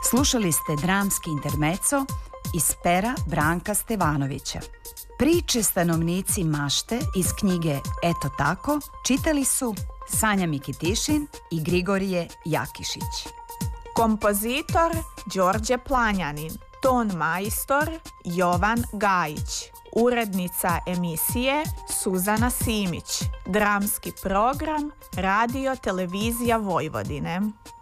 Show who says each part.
Speaker 1: Slušali ste dramski intermeco iz pera Branka Stevanovića. Priče stanovnici mašte iz knjige Eto tako čitali su Sanja Mikitišin i Grigorije Jakišić.
Speaker 2: Kompozitor Đorđe Planjanin, ton majstor Jovan Gajić, urednica emisije Suzana Simić, dramski program Radio Televizija Vojvodine.